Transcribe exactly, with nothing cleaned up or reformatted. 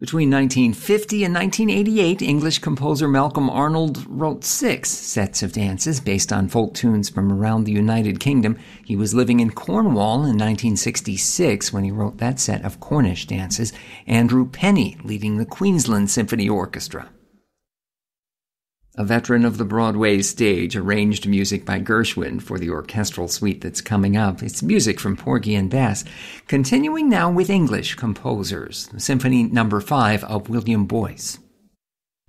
Between nineteen fifty and nineteen eighty-eight, English composer Malcolm Arnold wrote six sets of dances based on folk tunes from around the United Kingdom. He was living in Cornwall in nineteen sixty-six when he wrote that set of Cornish dances. Andrew Penny leading the Queensland Symphony Orchestra. A veteran of the Broadway stage arranged music by Gershwin for the orchestral suite that's coming up. It's music from Porgy and Bess. Continuing now with English composers, Symphony Number five of William Boyce.